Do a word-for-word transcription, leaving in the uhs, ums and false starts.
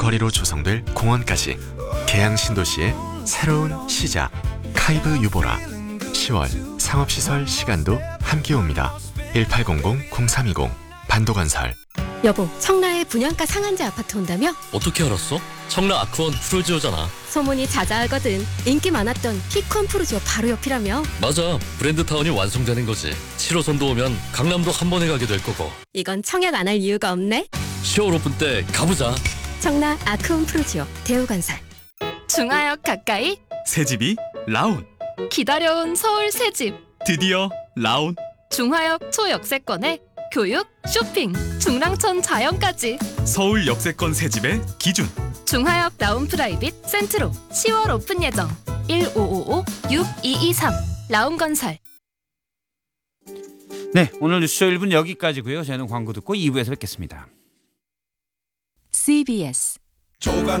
거리로 조성될 공원까지 계양 신도시의 새로운 시작. 카이브 유보라. 시월 상업시설 시간도 함께 옵니다. 일팔공공 공삼이공 반도건설. 여보, 청라에 분양가 상한제 아파트 온다며? 어떻게 알았어? 청라 아크원 푸르지오잖아. 소문이 자자하거든. 인기 많았던 피콘 푸르지오 바로 옆이라며? 맞아, 브랜드타운이 완성되는 거지. 칠 호선도 오면 강남도 한 번에 가게 될 거고. 이건 청약 안 할 이유가 없네. 시월 오픈 때 가보자. 청라 아크온 푸르지오 대우건설. 중하역 가까이 새집이 라온. 기다려온 서울 새집. 드디어 라온. 중하역 초역세권에 교육, 쇼핑, 중랑천 자연까지. 서울 역세권 새집의 기준. 중하역 라운 프라이빗 센트로 시월 오픈 예정. 일오오오 육이이삼 라운건설. 네, 오늘 뉴스쇼 일 분 여기까지고요. 저희는 광고 듣고 이 부에서 뵙겠습니다. 씨비에스